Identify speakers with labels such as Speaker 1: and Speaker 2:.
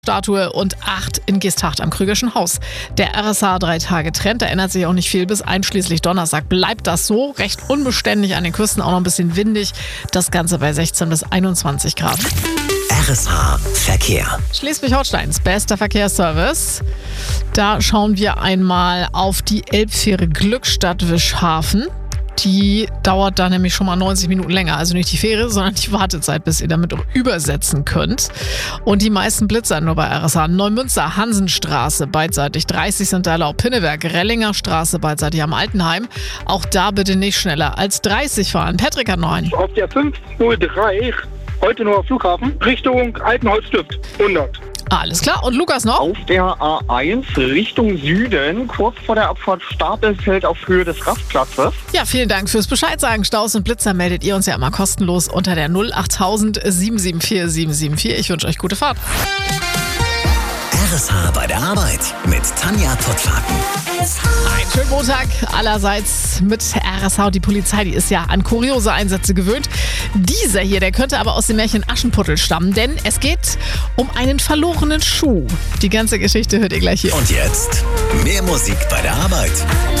Speaker 1: Statue und 8 in Geesthacht am Krügerschen Haus. Der RSH 3 Tage Trend, da ändert sich auch nicht viel, bis einschließlich Donnerstag bleibt das so. Recht unbeständig an den Küsten, auch noch ein bisschen windig. Das Ganze bei 16 bis 21 Grad.
Speaker 2: RSH Verkehr.
Speaker 1: Schleswig-Holsteins bester Verkehrsservice. Da schauen wir einmal auf die Elbfähre Glückstadt-Wischhafen. Die dauert da nämlich schon mal 90 Minuten länger. Also nicht die Fähre, sondern die Wartezeit, bis ihr damit auch übersetzen könnt. Und die meisten Blitzer nur bei RSH. Neumünster, Hansenstraße, beidseitig 30 sind da erlaubt. Pinneberg, Rellinger Straße, beidseitig am Altenheim. Auch da bitte nicht schneller als 30 fahren. Patrick hat noch einen.
Speaker 3: Auf der 503, heute nur Flughafen, Richtung Altenholz-Stift, 100.
Speaker 1: Alles klar. Und Lukas noch?
Speaker 4: Auf der A1 Richtung Süden, kurz vor der Abfahrt Stapelfeld auf Höhe des Rastplatzes.
Speaker 1: Ja, vielen Dank fürs Bescheid sagen. Staus und Blitzer meldet ihr uns ja immer kostenlos unter der 08000 774 774. Ich wünsche euch gute Fahrt.
Speaker 2: RSH bei der Arbeit mit Tanja Tottlaken.
Speaker 1: Einen schönen Montag allerseits mit RSH. Und die Polizei, die ist ja an kuriose Einsätze gewöhnt. Dieser hier, der könnte aber aus dem Märchen Aschenputtel stammen, denn es geht um einen verlorenen Schuh. Die ganze Geschichte hört ihr gleich hier.
Speaker 2: Und jetzt mehr Musik bei der Arbeit.